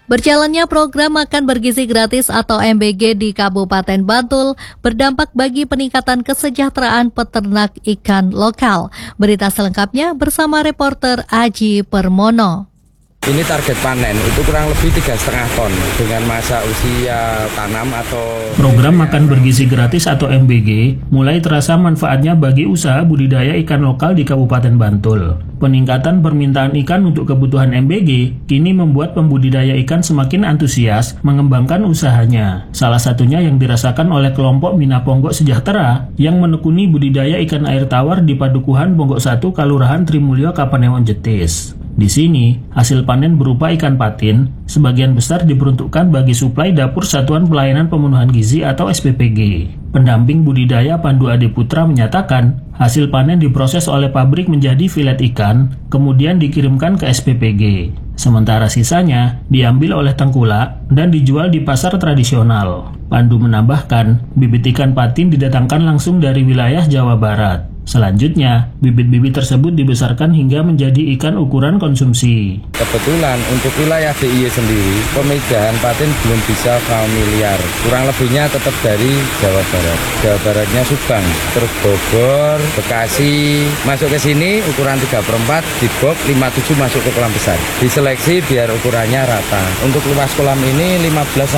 Berjalannya program makan bergizi gratis atau MBG di Kabupaten Bantul berdampak bagi peningkatan kesejahteraan peternak ikan lokal. Berita selengkapnya bersama reporter Aji Permono. Ini target panen itu kurang lebih 3,5 ton dengan masa usia tanam atau... Program makan bergizi gratis atau MBG mulai terasa manfaatnya bagi usaha budidaya ikan lokal di Kabupaten Bantul. Peningkatan permintaan ikan untuk kebutuhan MBG kini membuat pembudidaya ikan semakin antusias mengembangkan usahanya. Salah satunya yang dirasakan oleh kelompok Mina Ponggok Sejahtera yang menekuni budidaya ikan air tawar di Padukuhan Ponggok 1 Kalurahan Trimulyo Kapanewon Jetis. Di sini, hasil panen berupa ikan patin, sebagian besar diperuntukkan bagi suplai Dapur Satuan Pelayanan Pemenuhan Gizi atau SPPG. Pendamping budidaya Pandu Ade Putra menyatakan, hasil panen diproses oleh pabrik menjadi filet ikan, kemudian dikirimkan ke SPPG. Sementara sisanya diambil oleh tengkulak dan dijual di pasar tradisional. Pandu menambahkan, bibit ikan patin didatangkan langsung dari wilayah Jawa Barat. Selanjutnya, bibit-bibit tersebut dibesarkan hingga menjadi ikan ukuran konsumsi. Kebetulan untuk wilayah DIY sendiri, pemijahan patin belum bisa familiar. Kurang lebihnya tetap dari Jawa Barat. Jawa Baratnya Subang, terus Bogor, Bekasi. Masuk ke sini ukuran 3/4, di box 57 masuk ke kolam besar. Diseleksi biar ukurannya rata. Untuk luas kolam ini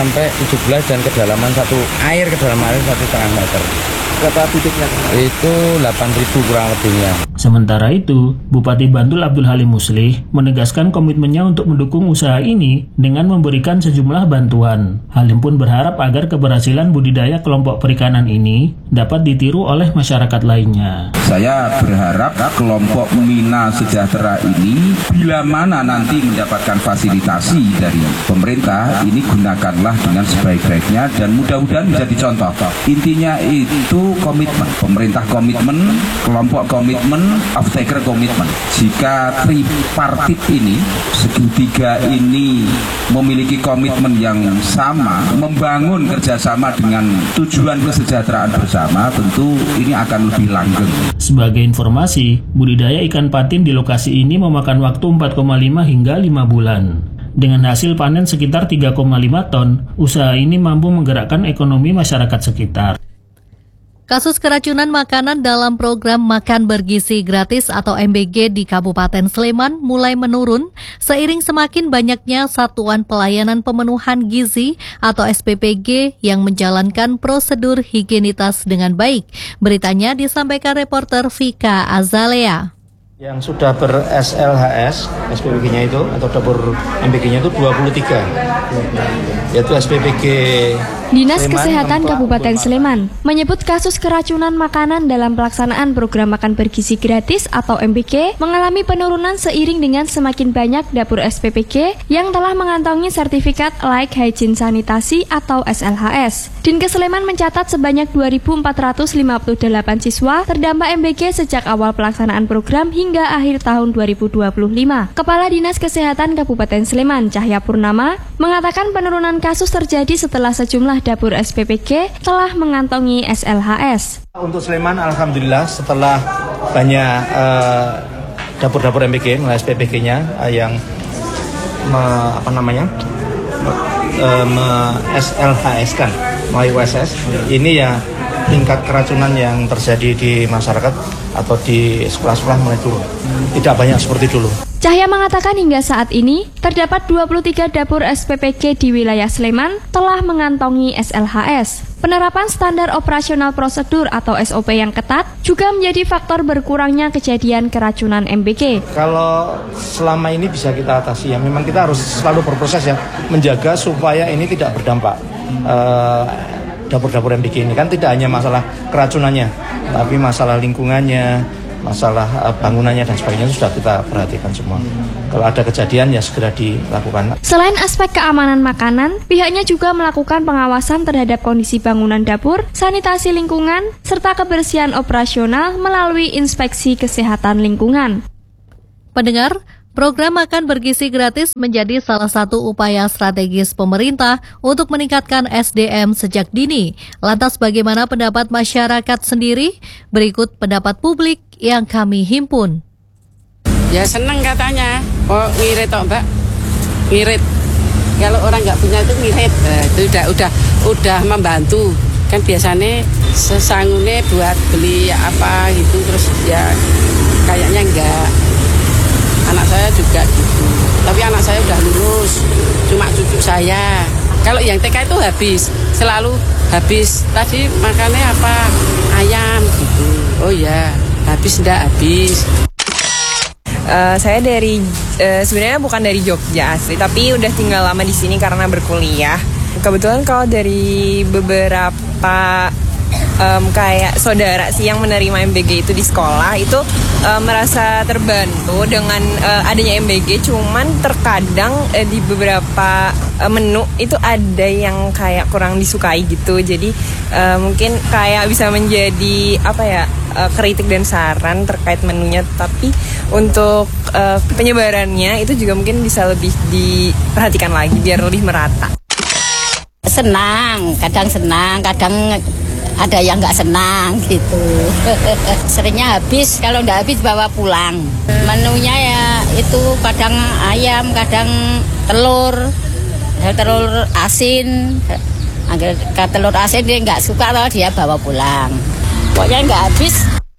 15-17 dan kedalaman kedalaman air 1,5 meter. Berapa bibitnya? Itu 8.000 kurang lebihnya. Sementara itu, Bupati Bantul Abdul Halim Muslih menegaskan komitmennya untuk mendukung usaha ini dengan memberikan sejumlah bantuan. Halim pun berharap agar keberhasilan budidaya kelompok perikanan ini dapat ditiru oleh masyarakat lainnya. Saya berharap kelompok Mina Sejahtera ini bila mana nanti mendapatkan fasilitasi dari pemerintah, ini gunakanlah dengan sebaik-baiknya dan mudah-mudahan menjadi contoh. Intinya itu komitmen, pemerintah komitmen, kelompok komitmen, off-taker komitmen. Jika tripartit ini, segitiga ini memiliki komitmen yang sama, membangun kerjasama dengan tujuan kesejahteraan bersama, tentu ini akan lebih langgeng. Sebagai informasi, budidaya ikan patin di lokasi ini memakan waktu 4,5 hingga 5 bulan. Dengan hasil panen sekitar 3,5 ton, usaha ini mampu menggerakkan ekonomi masyarakat sekitar. Kasus keracunan makanan dalam program makan bergizi gratis atau MBG di Kabupaten Sleman mulai menurun seiring semakin banyaknya Satuan Pelayanan Pemenuhan Gizi atau SPPG yang menjalankan prosedur higienitas dengan baik. Beritanya disampaikan reporter Vika Azalea. Yang sudah ber-SLHS, SPPG-nya itu, atau dapur MBG-nya itu 23, yaitu SPPG Dinas Kesehatan Kabupaten Sleman menyebut kasus keracunan makanan dalam pelaksanaan program makan bergizi gratis atau MBG mengalami penurunan seiring dengan semakin banyak dapur SPPG yang telah mengantongi sertifikat Like Hygiene Sanitasi atau SLHS. Dinkes Sleman mencatat sebanyak 2.458 siswa terdampak MBG sejak awal pelaksanaan program hingga akhir tahun 2025. Kepala Dinas Kesehatan Kabupaten Sleman, Cahya Purnama, mengatakan penurunan kasus terjadi setelah sejumlah dapur SPPG telah mengantongi SLHS. Untuk Sleman, alhamdulillah setelah banyak dapur-dapur MBG, SPPG-nya yang SLHS-kan, USS, ini ya tingkat keracunan yang terjadi di masyarakat atau di sekolah-sekolah mulai turun. Tidak banyak seperti dulu. Cahya mengatakan hingga saat ini terdapat 23 dapur SPPG di wilayah Sleman telah mengantongi SLHS. Penerapan standar operasional prosedur atau SOP yang ketat juga menjadi faktor berkurangnya kejadian keracunan MBG. Kalau selama ini bisa kita atasi ya, memang kita harus selalu berproses ya, menjaga supaya ini tidak berdampak. Dapur-dapur MBG ini kan tidak hanya masalah keracunannya, tapi masalah lingkungannya, masalah bangunannya dan sebagainya sudah kita perhatikan semua. Kalau ada kejadian ya segera dilakukan. Selain aspek keamanan makanan, pihaknya juga melakukan pengawasan terhadap kondisi bangunan dapur, sanitasi lingkungan, serta kebersihan operasional melalui inspeksi kesehatan lingkungan. Pendengar, program makan bergizi gratis menjadi salah satu upaya strategis pemerintah untuk meningkatkan SDM sejak dini. Lantas bagaimana pendapat masyarakat sendiri? Berikut pendapat publik yang kami himpun. Ya seneng katanya. Oh ngirit toh Mbak? Ngirit. Kalau orang nggak punya itu ngirit, itu udah membantu. Kan biasanya sesangune buat beli apa gitu, terus ya kayaknya enggak. Anak saya juga gitu. Tapi anak saya udah lulus, cuma cucu saya. Kalau yang TK itu habis, selalu habis. Tadi makannya apa? Ayam gitu. Oh ya, habis enggak habis. Saya dari sebenarnya bukan dari Jogja asli, tapi udah tinggal lama di sini karena berkuliah. Kebetulan kalau dari beberapa kayak saudara sih yang menerima MBG itu di sekolah itu merasa terbantu dengan adanya MBG. Cuman terkadang di beberapa menu itu ada yang kayak kurang disukai gitu. Jadi mungkin kayak bisa menjadi kritik dan saran terkait menunya. Tapi untuk penyebarannya itu juga mungkin bisa lebih diperhatikan lagi biar lebih merata. Senang, kadang ada yang nggak senang gitu. Seringnya habis, kalau nggak habis bawa pulang. Menunya ya itu kadang ayam, kadang telur asin. Kalau telur asin dia nggak suka, kalau dia bawa pulang. Pokoknya nggak habis.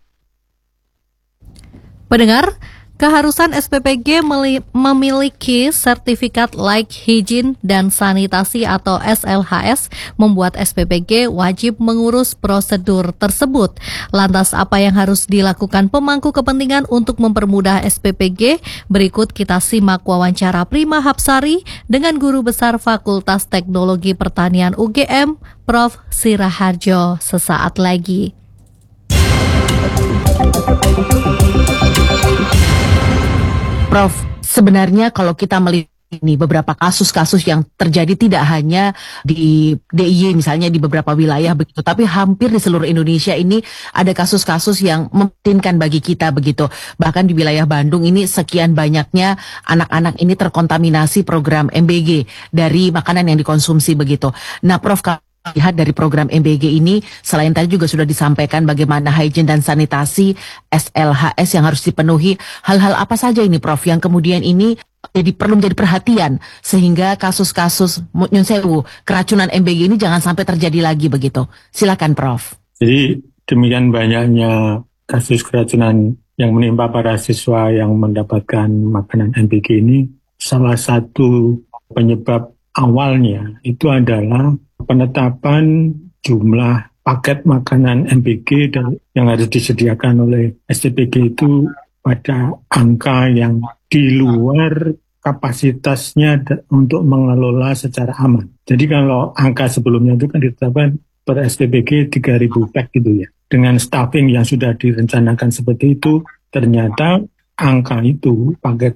Pendengar, keharusan SPPG memiliki sertifikat layak hygiene dan sanitasi atau SLHS membuat SPPG wajib mengurus prosedur tersebut. Lantas apa yang harus dilakukan pemangku kepentingan untuk mempermudah SPPG? Berikut kita simak wawancara Prima Hapsari dengan Guru Besar Fakultas Teknologi Pertanian UGM, Prof. Siraharjo sesaat lagi. Prof, sebenarnya kalau kita melihat ini beberapa kasus-kasus yang terjadi tidak hanya di DIY misalnya di beberapa wilayah begitu, tapi hampir di seluruh Indonesia ini ada kasus-kasus yang memprihatinkan bagi kita begitu. Bahkan di wilayah Bandung ini sekian banyaknya anak-anak ini terkontaminasi program MBG dari makanan yang dikonsumsi begitu. Nah, Prof, lihat dari program MBG ini, selain tadi juga sudah disampaikan bagaimana hygiene dan sanitasi SLHS yang harus dipenuhi, hal-hal apa saja ini Prof yang kemudian ini perlu menjadi perhatian sehingga kasus-kasus nyun sewu keracunan MBG ini jangan sampai terjadi lagi begitu. Silakan Prof. Jadi demikian banyaknya kasus keracunan yang menimpa para siswa yang mendapatkan makanan MBG ini, salah satu penyebab awalnya itu adalah penetapan jumlah paket makanan MBG yang harus disediakan oleh STPG itu pada angka yang di luar kapasitasnya untuk mengelola secara aman. Jadi kalau angka sebelumnya itu kan ditetapkan per STPG 3.000 pack gitu ya. Dengan staffing yang sudah direncanakan seperti itu, ternyata angka itu, paket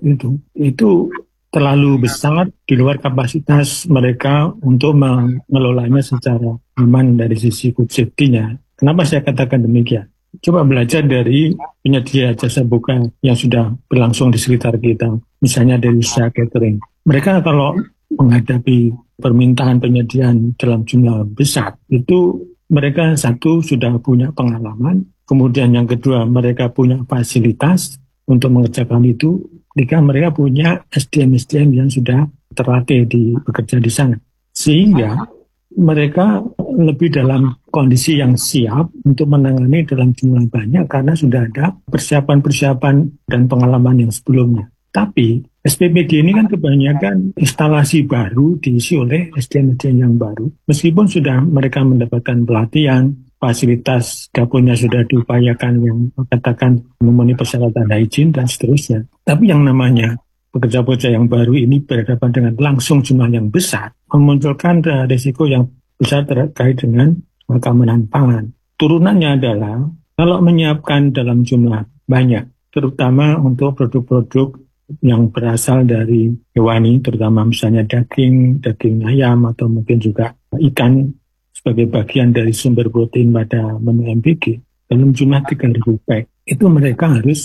itu terlalu besar di luar kapasitas mereka untuk mengelolanya secara aman dari sisi food safety-nya. Kenapa saya katakan demikian? Coba belajar dari penyedia jasa buka yang sudah berlangsung di sekitar kita, misalnya dari usaha catering. Mereka kalau menghadapi permintaan penyediaan dalam jumlah besar, itu mereka satu sudah punya pengalaman, kemudian yang kedua mereka punya fasilitas untuk mengerjakan itu, ketika mereka punya SDM-SDM yang sudah terlatih bekerja di sana. Sehingga mereka lebih dalam kondisi yang siap untuk menangani dalam jumlah banyak karena sudah ada persiapan-persiapan dan pengalaman yang sebelumnya. Tapi SPPG ini kan kebanyakan instalasi baru diisi oleh SDM-SDM yang baru. Meskipun sudah mereka mendapatkan pelatihan, fasilitas dapurnya sudah diupayakan yang katakan memenuhi persyaratan hygiene dan seterusnya. Tapi yang namanya pekerja-pekerja yang baru ini berhadapan dengan langsung jumlah yang besar, memunculkan risiko yang besar terkait dengan keamanan pangan. Turunannya adalah kalau menyiapkan dalam jumlah banyak, terutama untuk produk-produk yang berasal dari hewani, terutama misalnya daging ayam atau mungkin juga ikan sebagai bagian dari sumber protein pada menu MBG, dalam jumlah 3.000 pack, itu mereka harus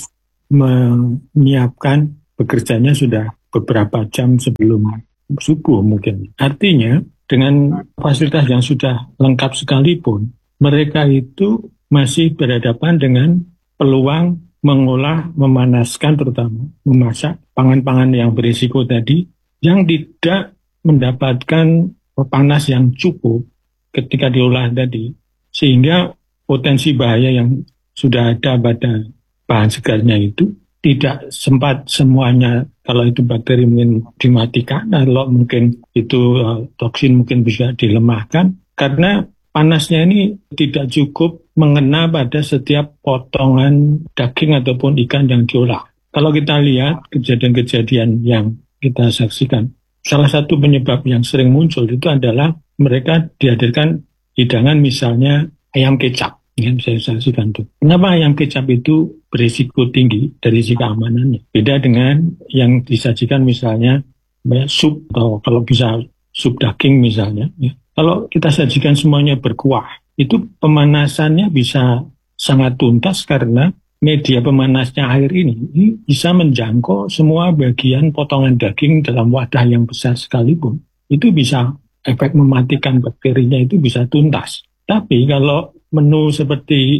menyiapkan bekerjanya sudah beberapa jam sebelum subuh mungkin. Artinya dengan fasilitas yang sudah lengkap sekalipun, mereka itu masih berhadapan dengan peluang mengolah, memanaskan terutama, memasak pangan-pangan yang berisiko tadi, yang tidak mendapatkan panas yang cukup ketika diolah tadi, sehingga potensi bahaya yang sudah ada pada bahan segarnya itu tidak sempat semuanya, kalau itu bakteri mungkin dimatikan, kalau mungkin itu toksin mungkin bisa dilemahkan, karena panasnya ini tidak cukup mengena pada setiap potongan daging ataupun ikan yang diolah. Kalau kita lihat kejadian-kejadian yang kita saksikan, salah satu penyebab yang sering muncul itu adalah mereka dihadirkan hidangan misalnya ayam kecap. Yang saya saksikan tuh. Kenapa ayam kecap itu berisiko tinggi dari sisi keamanannya? Beda dengan yang disajikan misalnya sup, atau kalau bisa sup daging misalnya. Ya. Kalau kita sajikan semuanya berkuah, itu pemanasannya bisa sangat tuntas karena media pemanasnya air ini bisa menjangkau semua bagian potongan daging dalam wadah yang besar sekalipun. Itu bisa efek mematikan bakterinya itu bisa tuntas. Tapi kalau menu seperti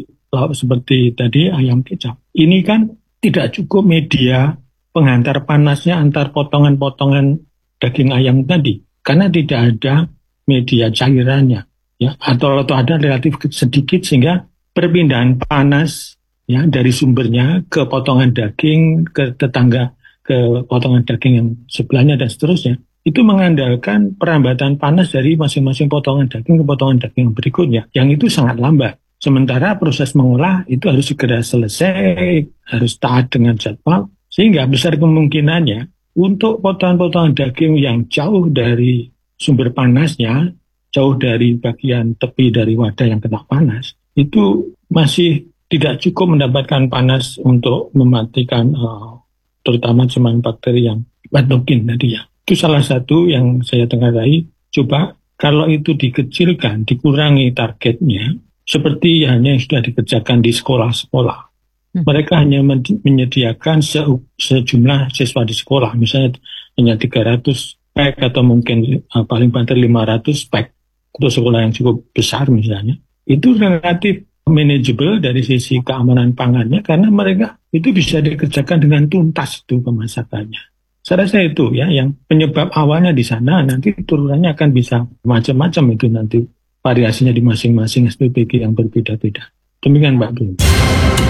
tadi ayam kecap, ini kan tidak cukup media penghantar panasnya antar potongan-potongan daging ayam tadi, karena tidak ada media cairannya, ya, atau ada relatif sedikit sehingga perpindahan panas ya dari sumbernya ke potongan daging, ke tetangga, ke potongan daging yang sebelahnya dan seterusnya. Itu mengandalkan perambatan panas dari masing-masing potongan daging ke potongan daging yang berikutnya. Yang itu sangat lambat. Sementara proses mengolah itu harus segera selesai, harus taat dengan jadwal. Sehingga besar kemungkinannya untuk potongan-potongan daging yang jauh dari sumber panasnya, jauh dari bagian tepi dari wadah yang kena panas, itu masih tidak cukup mendapatkan panas untuk mematikan terutama cuman bakteri yang patogen tadi ya. Itu salah satu yang saya tenggarai. Coba kalau itu dikecilkan, dikurangi targetnya, seperti hanya yang sudah dikerjakan di sekolah-sekolah. Mereka hanya menyediakan sejumlah siswa di sekolah, misalnya hanya 300 pack atau mungkin paling banter 500 pack untuk sekolah yang cukup besar misalnya. Itu relatif manageable dari sisi keamanan pangannya karena mereka itu bisa dikerjakan dengan tuntas itu pemasakannya. Saya rasa itu ya yang penyebab awalnya di sana, nanti turunannya akan bisa macam-macam itu nanti variasinya di masing-masing SPBG yang berbeda-beda. Demikian Mbak Bun.